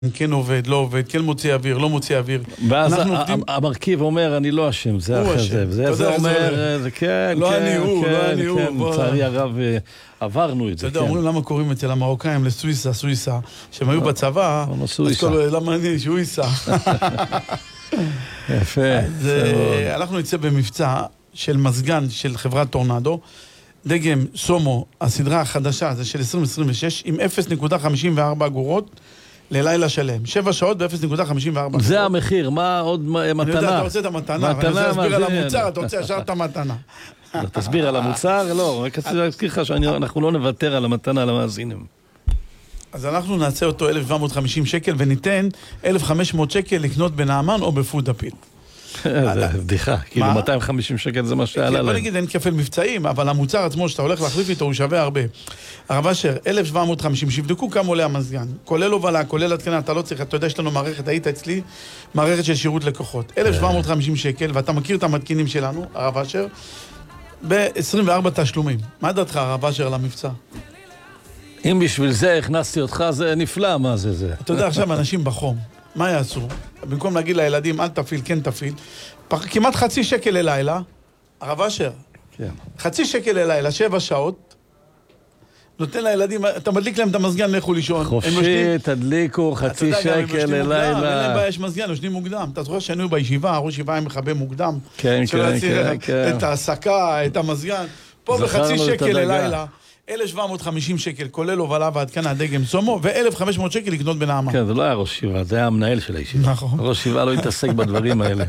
כן עובד, לא עובד, כן מוציא אוויר, לא מוציא אוויר. ואז המרכיב אומר, אני לא אשם, זה אחרי זה. וזה אומר, כן, לא אני הוא, לא אני הוא. לצערי הרב, עברנו את זה. אתה יודע, אומרים למה קוראים אצל המרוקאים לסוויסה, סוויסה, שהם היו בצבא, אז למה אני, שהוא ייסע. יפה. אנחנו נצא במבצע של מזגן של חברת טורנדו, דגם סומו, הסדרה החדשה, זה של 2026, עם 0.54 אגורות, ללילה שלם. 7 שעות ב-0.54. זה המחיר, מה עוד מתנה? אני יודע, אתה רוצה את המתנה, אבל אני רוצה להסביר על המוצר, אתה רוצה ישר את המתנה. תסביר על המוצר? לא, רק רציתי להזכיר לך שאנחנו לא נוותר על המתנה למאזינים. אז אנחנו נעשה אותו 1,750 שקל, וניתן 1,500 שקל לקנות בנעמן או בפודאפיל. זה בדיחה, כאילו 250 שקל זה מה שעלה להם. בוא נגיד, אין כפל מבצעים, אבל המוצר עצמו שאתה הולך להחליף איתו הוא שווה הרבה. הרב אשר, 1,750, שיבדקו כמה עולה המזגן, כולל הובלה, כולל התקנה, אתה לא צריך, אתה יודע, יש לנו מערכת, היית אצלי, מערכת של שירות לקוחות. 1,750 שקל, ואתה מכיר את המתקינים שלנו, הרב אשר, ב-24 תשלומים. מה דעתך, הרב אשר, על המבצע? אם בשביל זה הכנסתי אותך, זה נפלא, מה זה? אתה יודע, עכשיו אנשים בחום, מה יעשו? במקום להגיד לילדים, אל תפיל, כן תפיל, כמעט חצי שקל ללילה, הרב אשר, חצי שקל ללילה, 7 שעות, נותן לילדים, אתה מדליק להם את המזגן, לכו לישון. חופשי, תדליקו, חצי שקל ללילה. אין להם בעיה, יש מזגן, יושנים מוקדם. אתה זוכר שהיינו בישיבה, ראש ישיבה עם מכבה מוקדם. כן. את ההסקה, את המזגן. פה בחצי שקל ללילה. 1,750 שקל, כולל הובלה והתקנה, דגם סומו, ו1,500 שקל לקנות בנעמה. כן, זה לא היה ראש ישיבה, זה היה המנהל של הישיבה. נכון. ראש ישיבה לא התעסק בדברים האלה.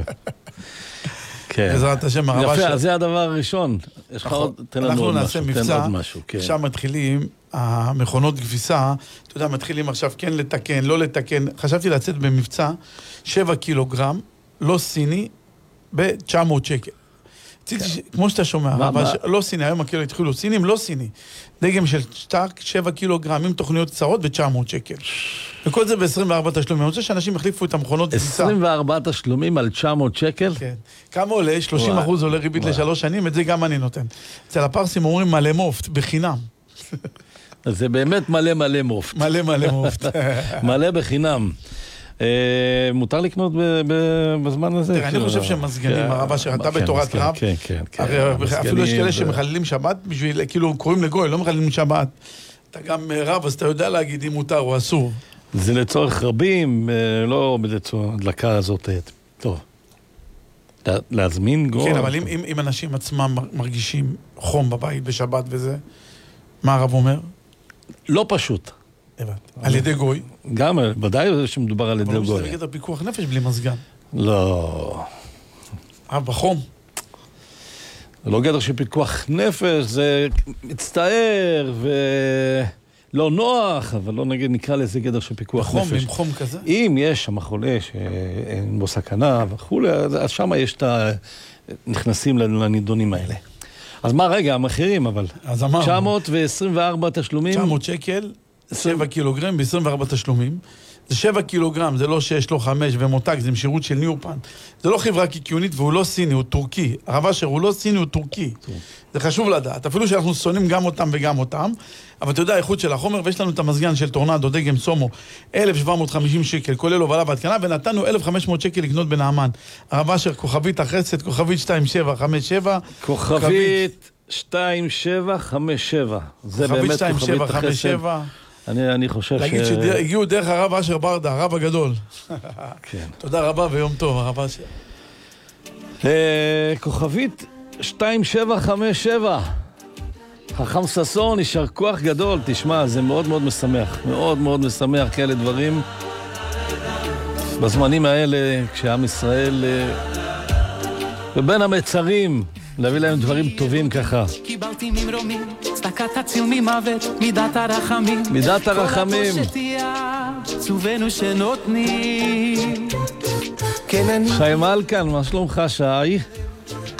כן. בעזרת השם, הרבה יפה, אז זה הדבר הראשון. יש לך עוד, תן לנו עוד משהו. אנחנו נעשה מבצע, עכשיו מתחילים, המכונות כביסה, אתה יודע, מתחילים עכשיו כן לתקן, לא לתקן. חשבתי לצאת במבצע, 7 קילוגרם, לא סיני, ב-900 שקל. כמו שאתה שומע, לא סיני, היום הקילו התחילו סינים, לא סיני. דגם של שטק, 7 קילוגרם, עם תוכניות קצרות ב-900 שקל. וכל זה ב-24 תשלומים. אני רוצה שאנשים החליפו את המכונות כביסה. 24 תשלומים על 900 שקל? כן. כמה עולה? 30% עולה ריבית ל3 שנים, את זה גם אני נותן. אצל הפרסים אומרים מלא מופת, בחינם. אז זה באמת מלא מופת. מלא מופת. מלא בחינם. מותר לקנות בזמן הזה? תראה, אני חושב שמזגנים, הרב אשר, אתה בתורת רב, אפילו יש כאלה שמחללים שבת, בשביל, כאילו, קוראים לגוי, לא מחללים שבת. אתה גם רב, אז אתה יודע להגיד אם מותר או אסור. זה לצורך רבים, לא לצורך הדלקה הזאת. טוב. להזמין גוי. כן, אבל אם אנשים עצמם מרגישים חום בבית בשבת וזה, מה הרב אומר? לא פשוט. על ידי גוי? גם, ודאי שמדובר על ידי גוי. אבל לא מסתכל על פיקוח נפש בלי מזגן. לא. בחום. זה לא גדר של פיקוח נפש, זה מצטער ולא נוח, אבל לא נקרא לזה גדר של פיקוח נפש. עם חום כזה? אם יש שם חולה שאין בו סכנה וכו', אז שם יש את הנכנסים לנידונים האלה. אז מה רגע, המחירים אבל? 924 תשלומים. 900 שקל. 7 קילוגרם ב-24 תשלומים. זה 7 קילוגרם, זה לא 6, לא 5 ומותג, זה עם שירות של ניופן. זה לא חברה קיקיונית והוא לא סיני, הוא טורקי. הרב אשר, הוא לא סיני, הוא טורקי. זה חשוב לדעת. אפילו שאנחנו שונאים גם אותם וגם אותם, אבל אתה יודע, האיכות של החומר, ויש לנו את המזגן של טורנדו, דגם סומו, 1,750 שקל, כולל הובלה והתקנה, ונתנו 1,500 שקל לקנות בנעמן. הרב אשר, כוכבית החסד, כוכבית 2757. כוכבית 2757. זה באמת כוכבית החסד. אני חושב להגיד שהגיעו דרך הרב אשר ברדה, הרב הגדול. כן. תודה רבה ויום טוב, הרב אשר. כוכבית 2757. חכם ששון, יישר כוח גדול. תשמע, זה מאוד מאוד משמח. מאוד מאוד משמח כאלה דברים. בזמנים האלה, כשעם ישראל ובין המצרים, להביא להם דברים טובים ככה. קיבלתי ממרומים, צדקת הציל ממוות, מידת הרחמים. מידת הרחמים. צובנו שנותנים. שי מלכן, מה שלומך שי?